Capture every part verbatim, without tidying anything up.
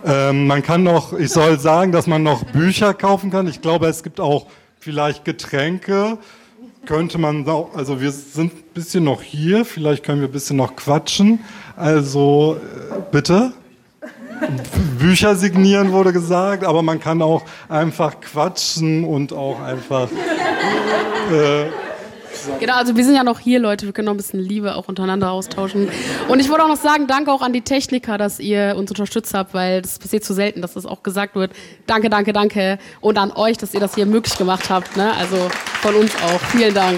Ähm, man kann noch, ich soll sagen, dass man noch Bücher kaufen kann. Ich glaube, es gibt auch vielleicht Getränke. Könnte man auch, also wir sind ein bisschen noch hier, vielleicht können wir ein bisschen noch quatschen. Also, äh, bitte? Bücher signieren wurde gesagt, aber man kann auch einfach quatschen und auch einfach... Äh, Genau, also wir sind ja noch hier, Leute. Wir können noch ein bisschen Liebe auch untereinander austauschen. Und ich wollte auch noch sagen, danke auch an die Techniker, dass ihr uns unterstützt habt, weil das passiert zu selten, dass das auch gesagt wird. Danke, danke, danke. Und an euch, dass ihr das hier möglich gemacht habt. Ne? Also von uns auch. Vielen Dank.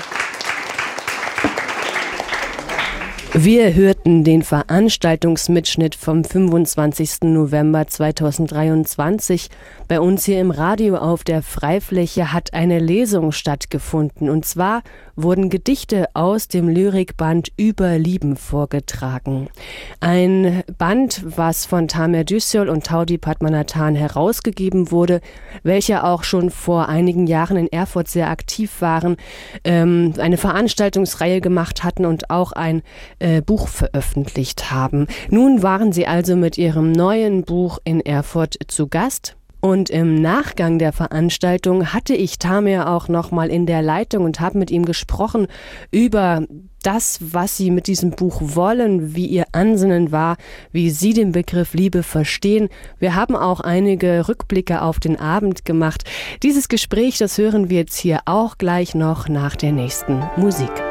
Wir hörten den Veranstaltungsmitschnitt vom fünfundzwanzigsten November zweitausenddreiundzwanzig. Bei uns hier im Radio auf der Freifläche hat eine Lesung stattgefunden. Und zwar wurden Gedichte aus dem Lyrikband Über Lieben vorgetragen. Ein Band, was von Tamer Düssel und Taudi Padmanathan herausgegeben wurde, welche auch schon vor einigen Jahren in Erfurt sehr aktiv waren, ähm, eine Veranstaltungsreihe gemacht hatten und auch ein äh, Buch veröffentlicht haben. Nun waren sie also mit ihrem neuen Buch in Erfurt zu Gast. Und im Nachgang der Veranstaltung hatte ich Tamer auch noch mal in der Leitung und habe mit ihm gesprochen über das, was sie mit diesem Buch wollen, wie ihr Ansinnen war, wie sie den Begriff Liebe verstehen. Wir haben auch einige Rückblicke auf den Abend gemacht. Dieses Gespräch, das hören wir jetzt hier auch gleich noch nach der nächsten Musik.